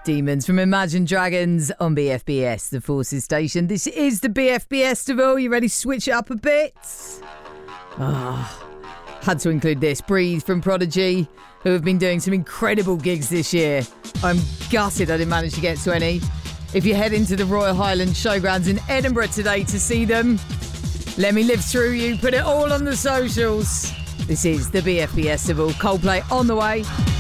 Demons from Imagine Dragons on BFBS, the Forces Station. This is the BFBS Festival. You ready to switch it up a bit? Had to include this. Breathe from Prodigy, who have been doing some incredible gigs this year. I'm gutted I didn't manage to get to any. If you head into the Royal Highland Showgrounds in Edinburgh today to see them, let me live through you. Put it all on the socials. This is the BFBS Festival. Coldplay on the way.